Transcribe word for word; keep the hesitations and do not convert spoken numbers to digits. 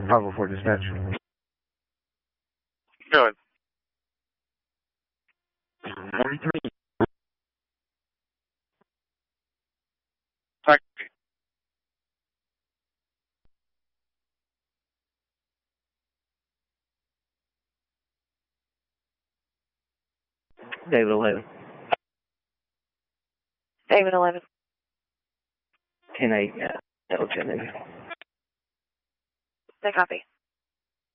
Bravo for dispatch. Good. forty-three. Taxi. David eleven. David eleven. ten eight. Yeah. That was ten eight. They copy.